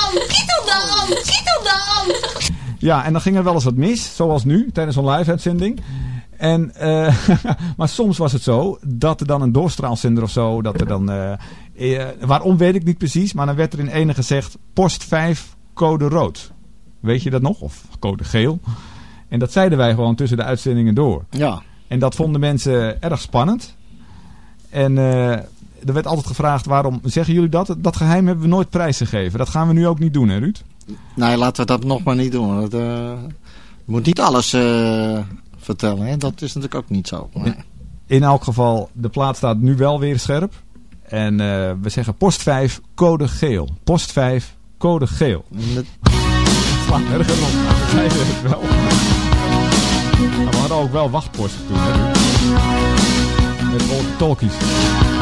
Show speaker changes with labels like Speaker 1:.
Speaker 1: Ja, en dan ging er wel eens wat mis, zoals nu, tijdens een live-uitzending. En, maar soms was het zo dat er dan een doorstraalzender of zo, dat er dan, waarom weet ik niet precies, maar dan werd er in ene gezegd, post 5, code rood. Weet je dat nog? Of code geel. En dat zeiden wij gewoon tussen de uitzendingen door.
Speaker 2: Ja.
Speaker 1: En dat vonden mensen erg spannend. En er werd altijd gevraagd, waarom zeggen jullie dat? Dat geheim hebben we nooit prijsgegeven. Dat gaan we nu ook niet doen, hè Ruud?
Speaker 2: Nee, laten we dat nog maar niet doen. Je moet niet alles vertellen, hè? Dat is natuurlijk ook niet zo. Nee.
Speaker 1: In elk geval, de plaat staat nu wel weer scherp. En we zeggen post 5, code geel. Post 5, code geel. Het slaat nergens op, maar we zeiden het wel. Maar we hadden ook wel wachtposten toen, hè Ruud? Met walkie-talkies.